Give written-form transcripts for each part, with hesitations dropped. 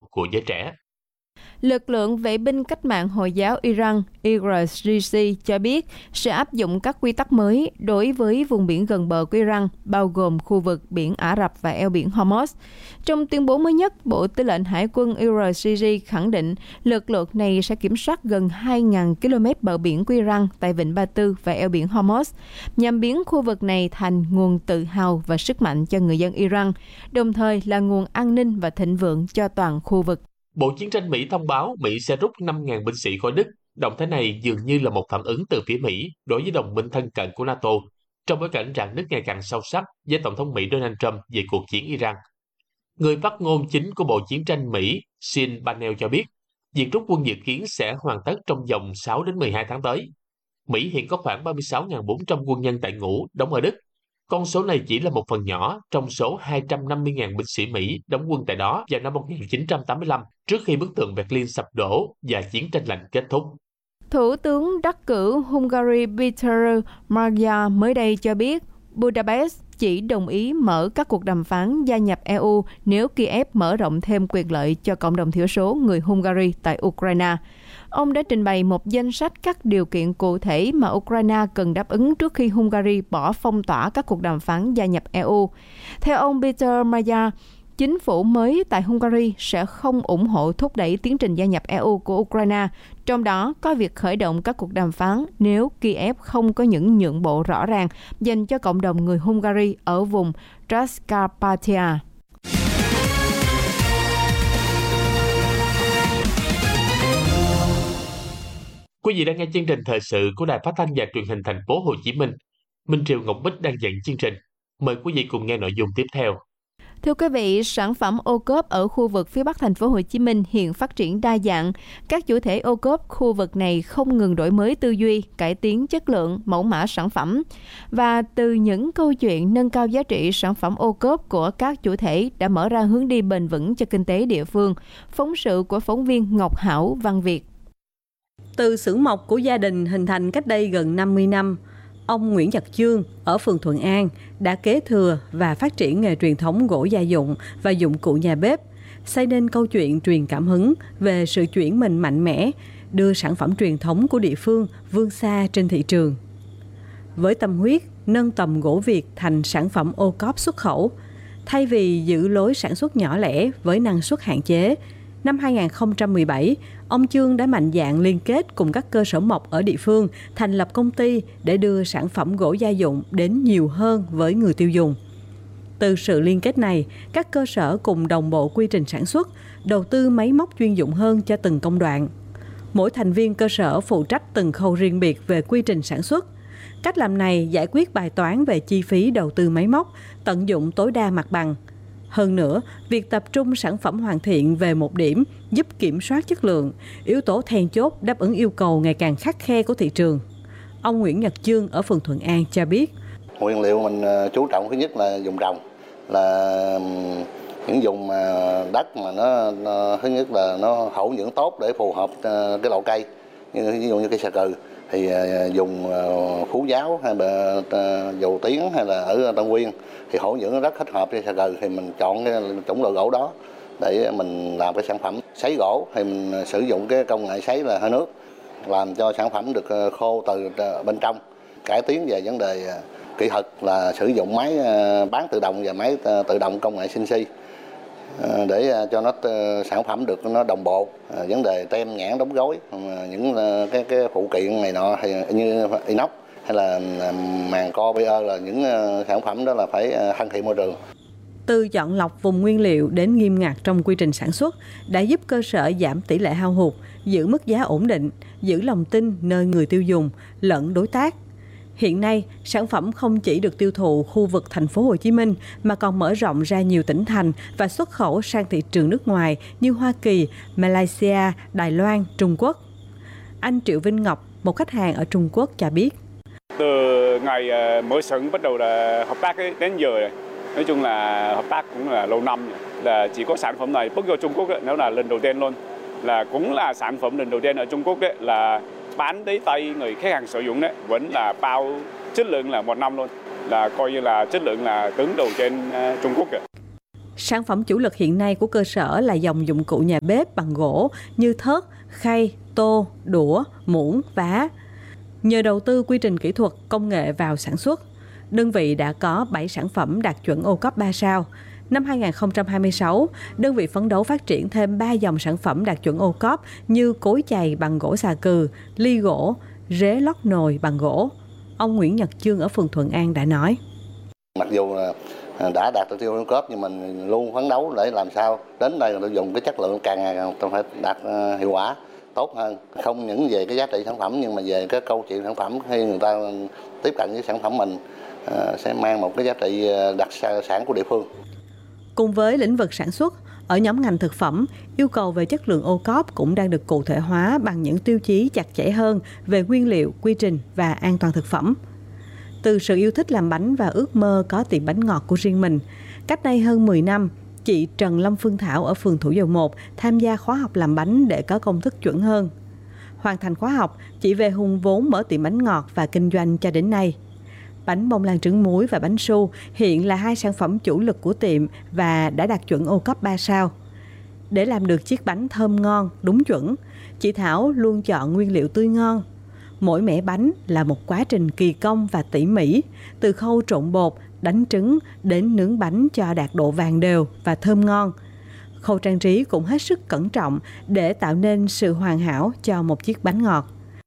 của giới trẻ. Lực lượng vệ binh cách mạng Hồi giáo Iran IRGC cho biết sẽ áp dụng các quy tắc mới đối với vùng biển gần bờ của Iran, bao gồm khu vực biển Ả Rập và eo biển Hormuz. Trong tuyên bố mới nhất, Bộ Tư lệnh Hải quân IRGC khẳng định lực lượng này sẽ kiểm soát gần 2.000 km bờ biển của Iran tại Vịnh Ba Tư và eo biển Hormuz, nhằm biến khu vực này thành nguồn tự hào và sức mạnh cho người dân Iran, đồng thời là nguồn an ninh và thịnh vượng cho toàn khu vực. Bộ Chiến tranh Mỹ thông báo Mỹ sẽ rút 5.000 binh sĩ khỏi Đức. Động thái này dường như là một phản ứng từ phía Mỹ đối với đồng minh thân cận của NATO, trong bối cảnh rạn nứt ngày càng sâu sắc với Tổng thống Mỹ Donald Trump về cuộc chiến Iran. Người phát ngôn chính của Bộ Chiến tranh Mỹ, Sean Parnell cho biết, việc rút quân dự kiến sẽ hoàn tất trong vòng 6 đến 12 tháng tới. Mỹ hiện có khoảng 36.400 quân nhân tại ngũ đóng ở Đức. Con số này chỉ là một phần nhỏ trong số 250.000 binh sĩ Mỹ đóng quân tại đó vào năm 1985, trước khi bức tường Berlin sập đổ và chiến tranh lạnh kết thúc. Thủ tướng đắc cử Hungary Peter Magyar mới đây cho biết Budapest chỉ đồng ý mở các cuộc đàm phán gia nhập EU nếu Kiev mở rộng thêm quyền lợi cho cộng đồng thiểu số người Hungary tại Ukraine. Ông đã trình bày một danh sách các điều kiện cụ thể mà Ukraine cần đáp ứng trước khi Hungary bỏ phong tỏa các cuộc đàm phán gia nhập EU. Theo ông Peter Magyar, chính phủ mới tại Hungary sẽ không ủng hộ thúc đẩy tiến trình gia nhập EU của Ukraine, trong đó có việc khởi động các cuộc đàm phán nếu Kiev không có những nhượng bộ rõ ràng dành cho cộng đồng người Hungary ở vùng Transcarpathia. Quý vị đang nghe chương trình thời sự của Đài Phát thanh và Truyền hình Thành phố Hồ Chí Minh. Minh Triều Ngọc Bích đang dẫn chương trình. Mời quý vị cùng nghe nội dung tiếp theo. Thưa quý vị, sản phẩm ô cốp ở khu vực phía Bắc thành phố Hồ Chí Minh hiện phát triển đa dạng. Các chủ thể ô cốp khu vực này không ngừng đổi mới tư duy, cải tiến chất lượng, mẫu mã sản phẩm. Và từ những câu chuyện nâng cao giá trị sản phẩm ô cốp của các chủ thể đã mở ra hướng đi bền vững cho kinh tế địa phương. Phóng sự của phóng viên Ngọc Hảo, Văn Việt. Từ xưởng mộc của gia đình hình thành cách đây gần 50 năm, ông Nguyễn Nhật Chương ở phường Thuận An đã kế thừa và phát triển nghề truyền thống gỗ gia dụng và dụng cụ nhà bếp, xây nên câu chuyện truyền cảm hứng về sự chuyển mình mạnh mẽ, đưa sản phẩm truyền thống của địa phương vươn xa trên thị trường. Với tâm huyết nâng tầm gỗ Việt thành sản phẩm ô cốp xuất khẩu, thay vì giữ lối sản xuất nhỏ lẻ với năng suất hạn chế, năm 2017, ông Chương đã mạnh dạn liên kết cùng các cơ sở mộc ở địa phương thành lập công ty để đưa sản phẩm gỗ gia dụng đến nhiều hơn với người tiêu dùng. Từ sự liên kết này, các cơ sở cùng đồng bộ quy trình sản xuất, đầu tư máy móc chuyên dụng hơn cho từng công đoạn. Mỗi thành viên cơ sở phụ trách từng khâu riêng biệt về quy trình sản xuất. Cách làm này giải quyết bài toán về chi phí đầu tư máy móc, tận dụng tối đa mặt bằng. Hơn nữa, việc tập trung sản phẩm hoàn thiện về một điểm giúp kiểm soát chất lượng, yếu tố then chốt đáp ứng yêu cầu ngày càng khắt khe của thị trường. Ông Nguyễn Nhật Chương ở phường Thuận An cho biết. Nguyên liệu mình chú trọng thứ nhất là vùng trồng, là những vùng đất mà nó thứ nhất là nó hậu dưỡng tốt để phù hợp cái loại cây, như ví dụ như cây xà cừ thì dùng Phú Giáo hay là Dầu Tiếng hay là ở Tân Nguyên thì hậu dưỡng nó rất thích hợp cho xà cừ, thì mình chọn cái chủng loại gỗ đó để mình làm cái sản phẩm sấy gỗ, thì mình sử dụng cái công nghệ sấy là hơi nước làm cho sản phẩm được khô từ bên trong, cải tiến về vấn đề kỹ thuật là sử dụng máy bán tự động và máy tự động công nghệ CNC để cho nó sản phẩm được nó đồng bộ, vấn đề tem nhãn đóng gói, những cái phụ kiện này nọ thì như inox hay là màng co PE là những sản phẩm đó là phải thân thiện môi trường. Từ chọn lọc vùng nguyên liệu đến nghiêm ngặt trong quy trình sản xuất đã giúp cơ sở giảm tỷ lệ hao hụt, giữ mức giá ổn định, giữ lòng tin nơi người tiêu dùng lẫn đối tác. Hiện nay, sản phẩm không chỉ được tiêu thụ khu vực thành phố Hồ Chí Minh mà còn mở rộng ra nhiều tỉnh thành và xuất khẩu sang thị trường nước ngoài như Hoa Kỳ, Malaysia, Đài Loan, Trung Quốc. Anh Triệu Vinh Ngọc, một khách hàng ở Trung Quốc cho biết. Từ ngày mở xưởng bắt đầu là hợp tác đến giờ, nói chung là hợp tác cũng là lâu năm, là chỉ có sản phẩm này bước vào Trung Quốc nó là lần đầu tiên luôn, là cũng là sản phẩm lần đầu tiên ở Trung Quốc đấy, là bán tới tay người khách hàng sử dụng đấy, vẫn là bao chất lượng là 1 năm luôn, là coi như là chất lượng là đứng đầu trên Trung Quốc rồi. Sản phẩm chủ lực hiện nay của cơ sở là dòng dụng cụ nhà bếp bằng gỗ như thớt, khay, tô, đũa, muỗng, vá. Nhờ đầu tư quy trình kỹ thuật, công nghệ vào sản xuất, đơn vị đã có 7 sản phẩm đạt chuẩn ô-cốp 3 sao. Năm 2026, đơn vị phấn đấu phát triển thêm 3 dòng sản phẩm đạt chuẩn ô-cốp như cối chày bằng gỗ xà cừ, ly gỗ, rế lót nồi bằng gỗ. Ông Nguyễn Nhật Chương ở phường Thuận An đã nói. Mặc dù đã đạt tiêu chuẩn ô-cốp nhưng mình luôn phấn đấu để làm sao đến đây người ta dùng cái chất lượng càng ngày càng phải đạt hiệu quả tốt hơn. Không những về cái giá trị sản phẩm nhưng mà về cái câu chuyện sản phẩm, khi người ta tiếp cận với sản phẩm mình sẽ mang một cái giá trị đặc sản của địa phương. Cùng với lĩnh vực sản xuất, ở nhóm ngành thực phẩm, yêu cầu về chất lượng ô-cốp cũng đang được cụ thể hóa bằng những tiêu chí chặt chẽ hơn về nguyên liệu, quy trình và an toàn thực phẩm. Từ sự yêu thích làm bánh và ước mơ có tiệm bánh ngọt của riêng mình, cách đây hơn 10 năm, chị Trần Lâm Phương Thảo ở phường Thủ Dầu Một tham gia khóa học làm bánh để có công thức chuẩn hơn. Hoàn thành khóa học, chị về hùn vốn mở tiệm bánh ngọt và kinh doanh cho đến nay. Bánh bông lan trứng muối và bánh su hiện là 2 sản phẩm chủ lực của tiệm và đã đạt chuẩn ô-cốp 3 sao. Để làm được chiếc bánh thơm ngon, đúng chuẩn, chị Thảo luôn chọn nguyên liệu tươi ngon. Mỗi mẻ bánh là một quá trình kỳ công và tỉ mỉ, từ khâu trộn bột, đánh trứng đến nướng bánh cho đạt độ vàng đều và thơm ngon. Khâu trang trí cũng hết sức cẩn trọng để tạo nên sự hoàn hảo cho một chiếc bánh ngọt.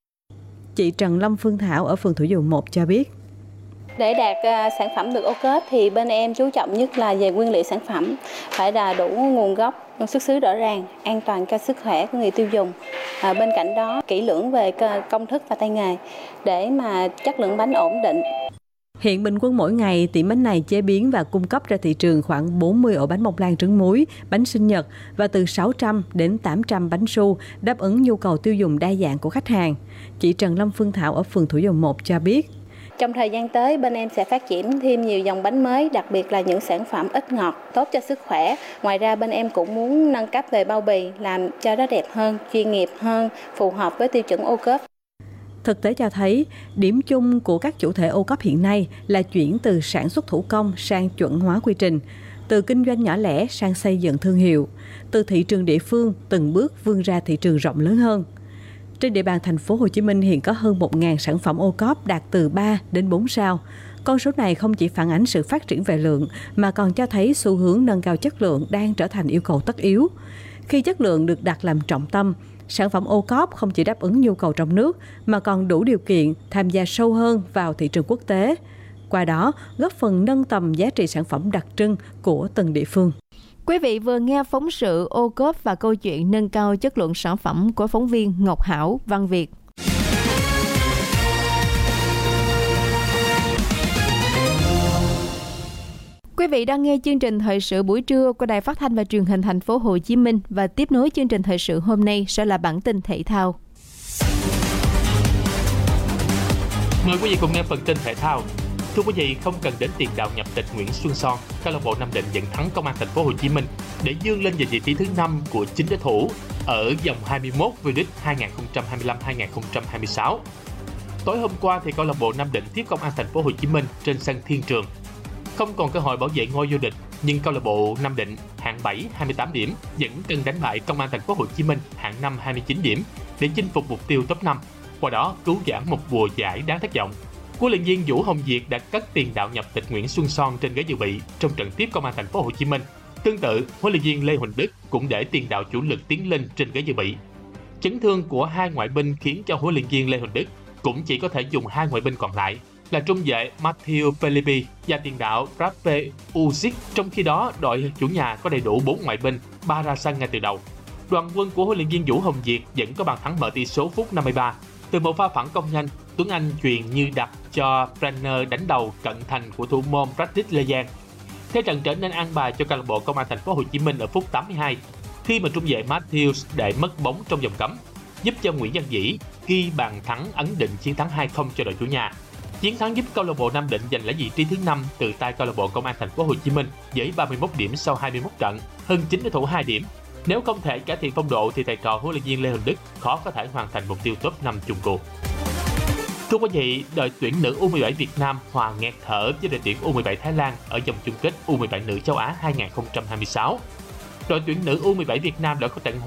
Chị Trần Lâm Phương Thảo ở phường Thủ Dầu Một cho biết. Để đạt sản phẩm được ô-cốp thì bên em chú trọng nhất là về nguyên liệu sản phẩm, phải là đủ nguồn gốc, xuất xứ rõ ràng, an toàn cho sức khỏe của người tiêu dùng. Bên cạnh đó, kỹ lưỡng về công thức và tay nghề để mà chất lượng bánh ổn định. Hiện bình quân mỗi ngày, tiệm bánh này chế biến và cung cấp ra thị trường khoảng 40 ổ bánh bông lan trứng muối, bánh sinh nhật và từ 600 đến 800 bánh su, đáp ứng nhu cầu tiêu dùng đa dạng của khách hàng. Chị Trần Lâm Phương Thảo ở phường Thủ Dầu Một cho biết. Trong thời gian tới, bên em sẽ phát triển thêm nhiều dòng bánh mới, đặc biệt là những sản phẩm ít ngọt, tốt cho sức khỏe. Ngoài ra, bên em cũng muốn nâng cấp về bao bì, làm cho nó đẹp hơn, chuyên nghiệp hơn, phù hợp với tiêu chuẩn ô-cốp. Thực tế cho thấy, điểm chung của các chủ thể ô-cốp hiện nay là chuyển từ sản xuất thủ công sang chuẩn hóa quy trình, từ kinh doanh nhỏ lẻ sang xây dựng thương hiệu, từ thị trường địa phương từng bước vươn ra thị trường rộng lớn hơn. Trên địa bàn thành phố Hồ Chí Minh hiện có hơn 1.000 sản phẩm ô-cốp đạt từ 3 đến 4 sao. Con số này không chỉ phản ánh sự phát triển về lượng mà còn cho thấy xu hướng nâng cao chất lượng đang trở thành yêu cầu tất yếu. Khi chất lượng được đặt làm trọng tâm, sản phẩm ô-cốp không chỉ đáp ứng nhu cầu trong nước mà còn đủ điều kiện tham gia sâu hơn vào thị trường quốc tế. Qua đó, góp phần nâng tầm giá trị sản phẩm đặc trưng của từng địa phương. Quý vị vừa nghe phóng sự ô-cốp và câu chuyện nâng cao chất lượng sản phẩm của phóng viên Ngọc Hảo, Văn Việt. Quý vị đang nghe chương trình thời sự buổi trưa của Đài Phát thanh và Truyền hình Thành phố Hồ Chí Minh, và tiếp nối chương trình thời sự hôm nay sẽ là bản tin thể thao. Mời quý vị cùng nghe phần tin thể thao. Thưa quý vị, không cần đến tiền đạo nhập tịch Nguyễn Xuân Son, câu lạc bộ Nam Định dẫn thắng Công an Thành phố Hồ Chí Minh để vươn lên về vị trí thứ 5 của chính đối thủ ở vòng 21 V-League 2025-2026. Tối hôm qua thì câu lạc bộ Nam Định tiếp Công an Thành phố Hồ Chí Minh trên sân Thiên Trường. Không còn cơ hội bảo vệ ngôi vô địch, nhưng câu lạc bộ Nam Định hạng 7 28 điểm vẫn cần đánh bại Công an Thành phố Hồ Chí Minh hạng 5 29 điểm để chinh phục mục tiêu top 5, qua đó cứu vãn một mùa giải đáng thất vọng. Huấn luyện viên Vũ Hồng Việt đã cất tiền đạo nhập tịch Nguyễn Xuân Son trên ghế dự bị trong trận tiếp Công an Thành phố Hồ Chí Minh. Tương tự, huấn luyện viên Lê Huỳnh Đức cũng để tiền đạo chủ lực tiến lên trên ghế dự bị. Chấn thương của hai ngoại binh khiến cho huấn luyện viên Lê Huỳnh Đức cũng chỉ có thể dùng hai ngoại binh còn lại là trung vệ Matthew Felipe và tiền đạo Rafe Uzic. Trong khi đó, đội chủ nhà có đầy đủ 4 ngoại binh, 3 ra sân ngay từ đầu. Đoàn quân của huấn luyện viên Vũ Hồng Việt vẫn có bàn thắng mở tỷ số phút 53 từ một pha phản công nhanh. Tuấn Anh chuyền như đặt cho Brenner đánh đầu cận thành của thủ môn Patrick Lê Giang. Thế trận trở nên an bài cho câu lạc bộ Công an Thành phố Hồ Chí Minh ở phút 82 khi mà trung vệ Matthews để mất bóng trong vòng cấm, giúp cho Nguyễn Văn Dĩ ghi bàn thắng ấn định chiến thắng 2-0 cho đội chủ nhà. Chiến thắng giúp câu lạc bộ Nam Định giành lấy vị trí thứ 5 từ tay câu lạc bộ Công an Thành phố Hồ Chí Minh với 31 điểm sau 21 trận, hơn chính đối thủ 2 điểm. Nếu không thể cải thiện phong độ thì thầy trò huấn luyện viên Lê Huỳnh Đức khó có thể hoàn thành mục tiêu top 5 chung cuộc. Thưa quý vị, đội tuyển nữ U17 Việt Nam hòa nghẹt thở với đội tuyển U17 Thái Lan ở vòng chung kết U17 nữ châu Á 2026. Đội tuyển nữ U17 Việt Nam đã có trận